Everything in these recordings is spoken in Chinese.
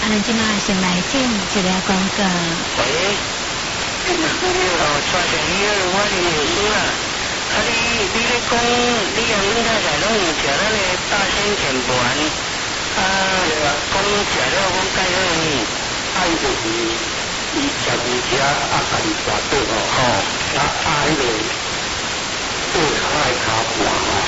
安尼即摆先来进一个广告。 喂，蔡先生，我是律师啊。你咧讲，你和阮太太拢有食咱的大仙甜丸，讲食了讲介好呢。 就是伊食物食家己大肚迄个肚骹的骹盘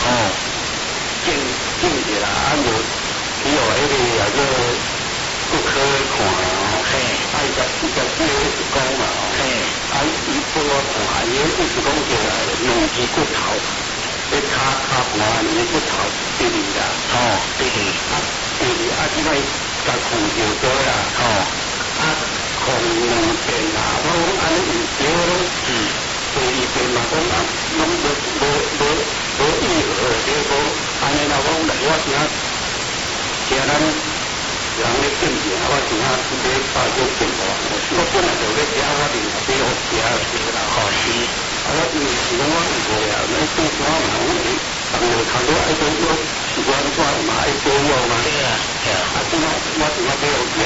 进去啦，伊有迄个也个骨科看伊食是讲嘛伊帮我看，伊意思讲起来两支骨头，迄骹盘两个骨头对哩啦，对哩，即摆甲控制过啦，控两遍啦，我讲安尼唔对咯，第二遍嘛讲拢无意合，结果安尼啦，我讲我听咱人咧见面，我听要大家见我，我本来就咧食，我就俾我食啦，是，我因为是讲我有无呀，那做啥嘛？我当然看到爱做做，习惯做嘛爱做我嘛，即摆我俾我食，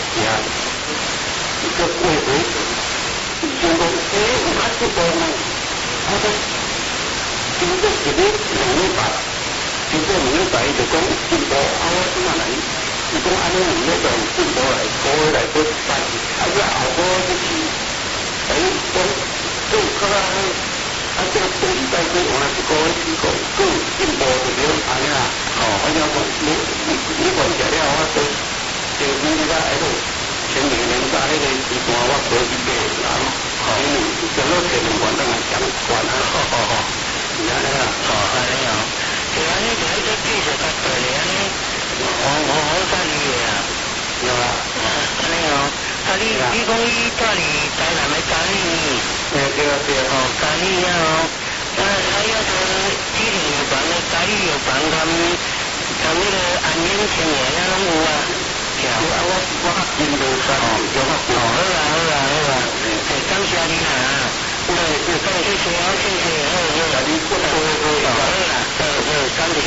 一个过回去，先讲我这个呢，我讲经过一个200，经过200就讲进步，我怎么来？伊讲安尼用那种进步来来做办，这后果就是讲做较这个第二代做换一个是讲更进步就了安尼啦，我讲你讲食了我都就你个前2年在迄个时段我可以买啦，因为整个天龙馆当然相关啊，是安尼啦， 安尼哦，就安尼就迄个技术较大咧安尼。我教你啊， 有啊， 安尼哦，你讲你教你台南的咖喱呢？ 对， 咖喱啊还有个鸡腿油饭的咖喱油饭，那个安源青年啊拢有啊。 我印度山好啦，感谢你啦，谢谢， 你过来， 好啦，感谢，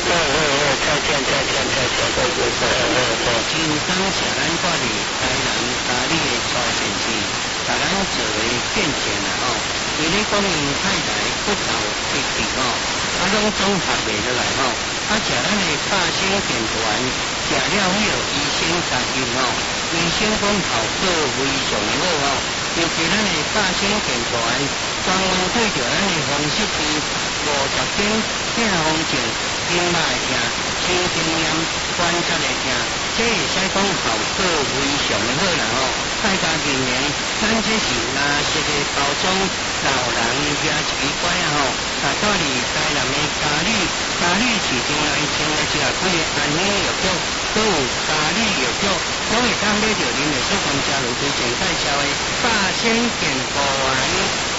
真感谢咱挂伫台南咖喱的蔡先生，甲咱做为见证啦因为讲因太太骨头直直拢总合袂落来食咱的大仙甜丸，食了以后医生甲因医生讲效果非常的好尤其咱的大仙甜丸，专门对着咱的风湿病、50天、痛风症、经脉痛、神经炎、关节的痛，这会使讲效果非常的好啦大家认为咱这是垃圾的包装，老人也奇怪带你台南的咖喱市场内前的这几个安宁药局，都有咖喱药局，都会当买到您的所讲加入推荐介绍的大仙健康丸。